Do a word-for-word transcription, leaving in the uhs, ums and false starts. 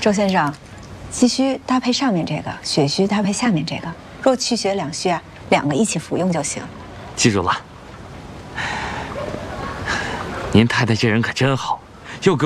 周先生，气虚搭配上面这个，血虚搭配下面这个。若气血两虚啊，两个一起服用就行。 记住了。您太太这人可真好，又给